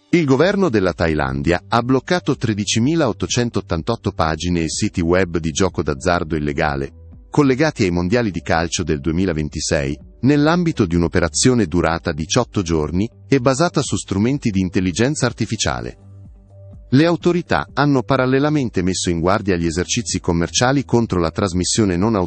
Il governo della Thailandia ha bloccato 13.888 pagine e siti web di gioco d'azzardo illegale, collegati ai mondiali di calcio del 2026, nell'ambito di un'operazione durata 18 giorni e basata su strumenti di intelligenza artificiale. Le autorità hanno parallelamente messo in guardia gli esercizi commerciali contro la trasmissione non autorizzata